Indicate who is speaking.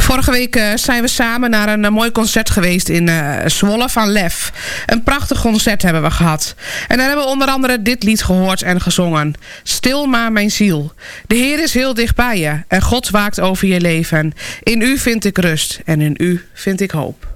Speaker 1: Vorige week zijn we samen naar een mooi concert geweest in Zwolle van Lef. Een prachtig concert hebben we gehad. En daar hebben we onder andere dit lied gehoord en gezongen. Stil maar mijn ziel. De Heer is heel dicht bij je en God waakt over je leven. In u vind ik rust en in u vind ik hoop.